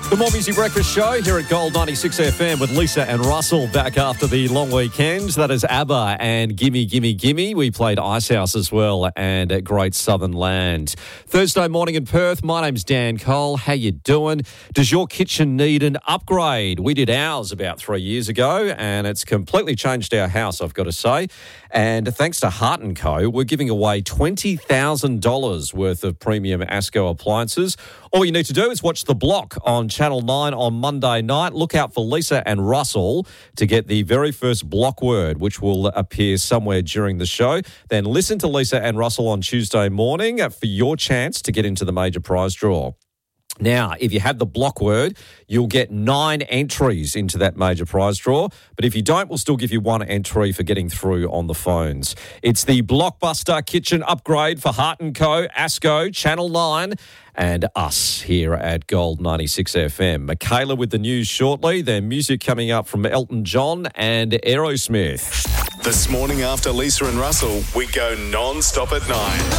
The More Music Breakfast Show here at Gold 96 FM with Lisa and Russell back after the long weekend. That is ABBA and Gimme, Gimme, Gimme. We played Icehouse as well and at Great Southern Land. Thursday morning in Perth, my name's Dan Cole. How you doing? Does your kitchen need an upgrade? We did ours about 3 years ago and it's completely changed our house, I've got to say. And thanks to Heart & Co, we're giving away $20,000 worth of premium Asco appliances. All you need to do is watch The Block on Channel 9 on Monday night. Look out for Lisa and Russell to get the very first block word, which will appear somewhere during the show. Then listen to Lisa and Russell on Tuesday morning for your chance to get into the major prize draw. Now, if you have the block word, you'll get 9 entries into that major prize draw. But if you don't, we'll still give you 1 entry for getting through on the phones. It's the Blockbuster Kitchen Upgrade for Heart & Co, Asco, Channel 9 and us here at Gold 96 FM. Michaela with the news shortly. Then music coming up from Elton John and Aerosmith. This morning after Lisa and Russell, we go non-stop at 9.